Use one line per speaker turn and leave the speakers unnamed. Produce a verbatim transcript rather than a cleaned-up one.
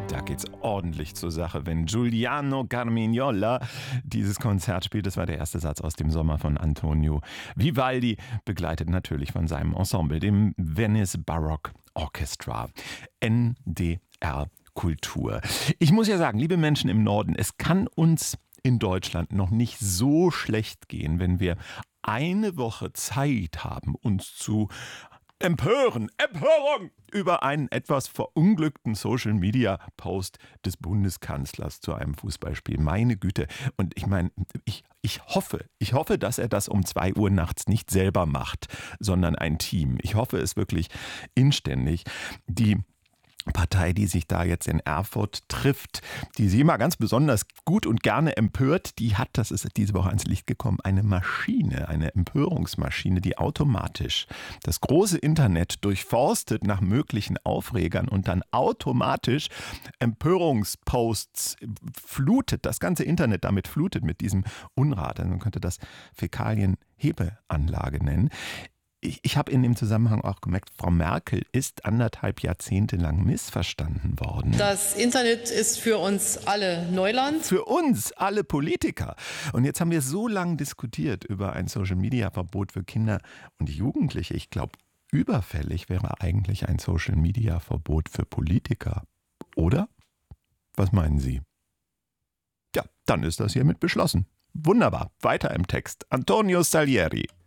Da geht's ordentlich zur Sache, wenn Giuliano Carmignola dieses Konzert spielt. Das war der erste Satz aus dem Sommer von Antonio Vivaldi, begleitet natürlich von seinem Ensemble, dem Venice Baroque Orchestra, N D R Kultur. Ich muss ja sagen, liebe Menschen im Norden, es kann uns in Deutschland noch nicht so schlecht gehen, wenn wir eine Woche Zeit haben, uns zu empören, Empörung über einen etwas verunglückten Social-Media-Post des Bundeskanzlers zu einem Fußballspiel. Meine Güte. Und ich meine, ich, ich hoffe, ich hoffe, dass er das um zwei Uhr nachts nicht selber macht, sondern ein Team. Ich hoffe es wirklich inständig. Die Partei, die sich da jetzt in Erfurt trifft, die sie immer ganz besonders gut und gerne empört, die hat, das ist diese Woche ans Licht gekommen, eine Maschine, eine Empörungsmaschine, die automatisch das große Internet durchforstet nach möglichen Aufregern und dann automatisch Empörungsposts flutet, das ganze Internet damit flutet mit diesem Unrat. Man könnte das Fäkalien-Hebeanlage nennen. Ich, ich habe in dem Zusammenhang auch gemerkt, Frau Merkel ist anderthalb Jahrzehnte lang missverstanden worden.
Das Internet ist für uns alle Neuland.
Für uns, alle Politiker. Und jetzt haben wir so lange diskutiert über ein Social-Media-Verbot für Kinder und Jugendliche. Ich glaube, überfällig wäre eigentlich ein Social-Media-Verbot für Politiker. Oder? Was meinen Sie? Ja, dann ist das hiermit beschlossen. Wunderbar. Weiter im Text. Antonio Salieri.